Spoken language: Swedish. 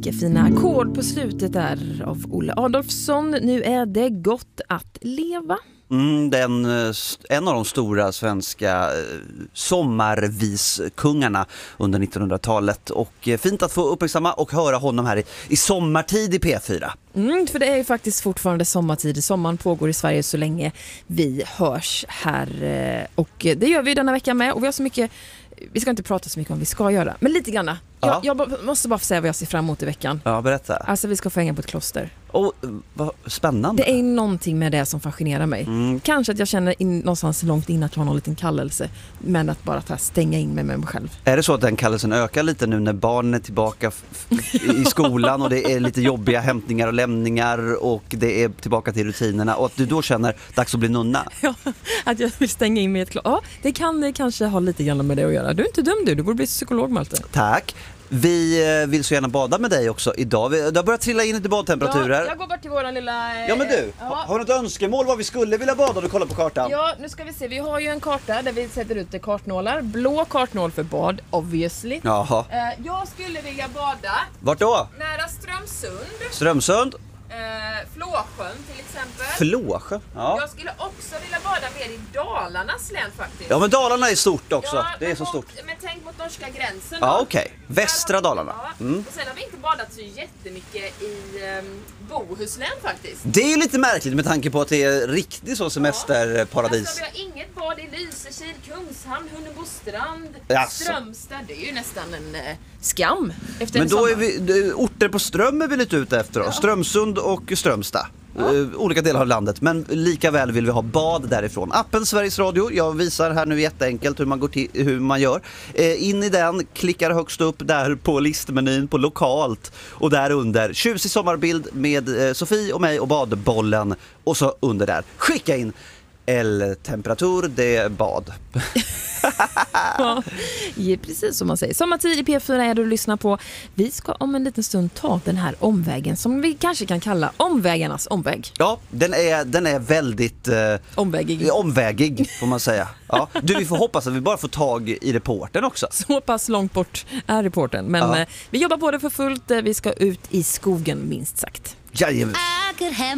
Vilka fina ackord på slutet där av Olle Adolfsson. Nu är det gott att leva. En av de stora svenska sommarviskungarna under 1900-talet. Och fint att få uppmärksamma och höra honom här i sommartid i P4. För det är ju faktiskt fortfarande sommartid. Sommaren pågår i Sverige så länge vi hörs här. Och det gör vi denna vecka med. Och vi har så mycket... Vi ska inte prata så mycket om vi ska göra, men lite grann. Jag måste bara få säga vad jag ser fram emot i veckan. Ja, berätta. Alltså vi ska få hänga på ett kloster. Vad spännande. Det är någonting med det som fascinerar mig. Kanske att jag känner någonstans långt in att jag har någon liten kallelse, men att bara stänga in mig med mig själv. Är det så att den kallelsen ökar lite nu när barnen är tillbaka i skolan och det är lite jobbiga hämtningar och lämningar och det är tillbaka till rutinerna och att du då känner dags att bli nunna? Ja, att jag vill stänga in mig i ett kloster. Ja, det kan kanske ha lite grann med det att göra. Du är inte dum du borde bli psykolog, Malte. Tack. Vi vill så gärna bada med dig också idag. Det har börjat trilla in lite badtemperaturer. Ja, jag går bort till våran lilla... Ja men du, har du något önskemål vad vi skulle vilja bada om du kollar på kartan? Ja, nu ska vi se. Vi har ju en karta där vi sätter ut kartnålar. Blå kartnål för bad, obviously. Jaha. Jag skulle vilja bada... Vart då? Nära Strömsund. Strömsund? Flåsjön till exempel. Flåsjön? Ja. Jag skulle också vilja bada mer i Dalarnas län faktiskt. Ja men Dalarna är stort också, ja, det är så stort. Men tänk mot norska gränsen. Ja okej, västra Dalarna. Ja. Och sen har vi inte badat så jättemycket i Bohuslän faktiskt. Det är lite märkligt med tanke på att det är riktigt så semesterparadis. Alltså, vi har inget bad i Lysekil, Kungshamn, Hunnebostrand, Strömstad. Det är ju nästan en skam efter men en då sommar. är vi, orter på Ström är vi lite ute efter då. Strömsund och Strömstad. Olika delar av landet, men lika väl vill vi ha bad därifrån. Appen Sveriges Radio, jag visar här nu jätteenkelt hur man gör. In i den, klickar högst upp där på listmenyn på lokalt och där under tjusig sommarbild med Sofie och mig och badbollen och så under där, skicka in temperatur, det är bad. Ja, precis som man säger. Sommartid i P4 är det du lyssnar på. Vi ska om en liten stund ta den här omvägen som vi kanske kan kalla omvägarnas omväg. Ja, den är väldigt omvägig får man säga. Ja. Du, vi får hoppas att vi bara får tag i reportern också. Så pass långt bort är reportern. Men vi jobbar på det för fullt. Vi ska ut i skogen minst sagt. Jajamän.